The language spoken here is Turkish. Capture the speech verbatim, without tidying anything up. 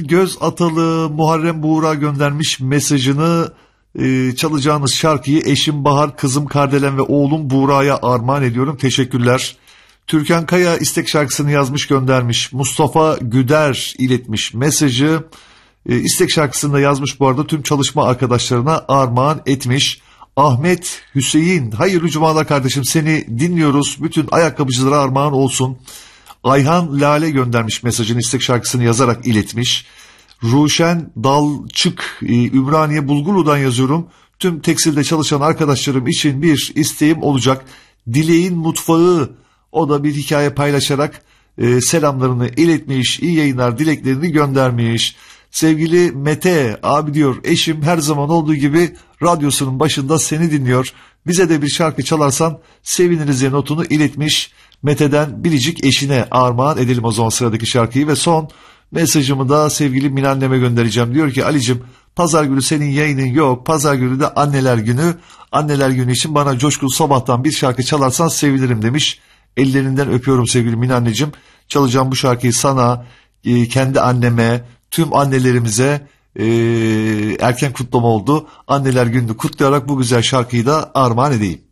Göz Atalı Muharrem Buğra göndermiş mesajını. Ee, çalacağınız şarkıyı eşim Bahar, kızım Kardelen ve oğlum Buğra'ya armağan ediyorum. Teşekkürler. Türkan Kaya istek şarkısını yazmış, göndermiş. Mustafa Güder iletmiş mesajı. Ee, istek şarkısını da yazmış, bu arada tüm çalışma arkadaşlarına armağan etmiş. Ahmet Hüseyin, hayırlı cumalar kardeşim, seni dinliyoruz. Bütün ayakkabıcılara armağan olsun. Ayhan Lale göndermiş mesajını, istek şarkısını yazarak iletmiş. Ruşen Dalçık, Ümraniye Bulgurlu'dan yazıyorum. Tüm tekstilde çalışan arkadaşlarım için bir isteğim olacak. Dileğin Mutfağı, o da bir hikaye paylaşarak e, selamlarını iletmiş, iyi yayınlar dileklerini göndermiş. Sevgili Mete abi diyor, eşim her zaman olduğu gibi radyosunun başında seni dinliyor. Bize de bir şarkı çalarsan seviniriz diye notunu iletmiş. Mete'den biricik eşine armağan edelim o zaman sıradaki şarkıyı. Ve son mesajımı da sevgili Mine anneme göndereceğim. Diyor ki, Ali'cim pazar günü senin yayının yok. Pazar günü de anneler günü. Anneler günü için bana Coşkun Sabah'tan bir şarkı çalarsan sevinirim demiş. Ellerinden öpüyorum sevgili Mine anneciğim. Çalacağım bu şarkıyı sana, kendi anneme, tüm annelerimize e, erken kutlama oldu. Anneler gününü kutlayarak bu güzel şarkıyı da armağan edeyim.